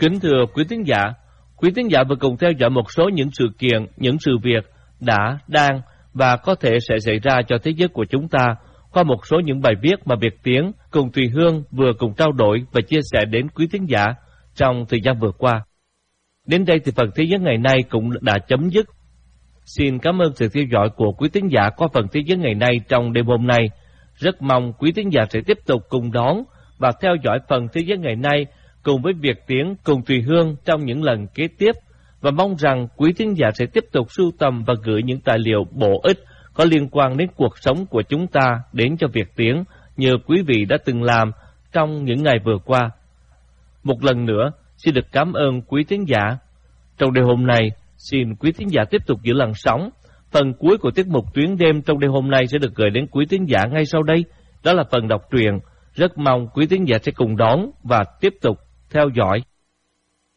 Kính thưa quý thính giả vừa cùng theo dõi một số những sự kiện, những sự việc đã, đang và có thể sẽ xảy ra cho thế giới của chúng ta qua một số những bài viết mà Việt Tiến cùng Thùy Hương vừa cùng trao đổi và chia sẻ đến quý thính giả trong thời gian vừa qua. Đến đây thì phần Thế giới ngày nay cũng đã chấm dứt. Xin cảm ơn sự theo dõi của quý thính giả qua phần Thế giới ngày nay trong đêm hôm nay. Rất mong quý thính giả sẽ tiếp tục cùng đón và theo dõi phần Thế giới ngày nay cùng với Việt Tiến cùng Thùy Hương trong những lần kế tiếp, và mong rằng quý thính giả sẽ tiếp tục sưu tầm và gửi những tài liệu bổ ích có liên quan đến cuộc sống của chúng ta đến cho Việt Tiến như quý vị đã từng làm trong những ngày vừa qua. Một lần nữa, xin được cảm ơn quý thính giả. Trong đêm hôm nay, xin quý thính giả tiếp tục giữ làn sóng. Phần cuối của tiết mục Tuyến Đêm trong đêm hôm nay sẽ được gửi đến quý thính giả ngay sau đây. Đó là phần đọc truyện. Rất mong quý thính giả sẽ cùng đón và tiếp tục theo dõi.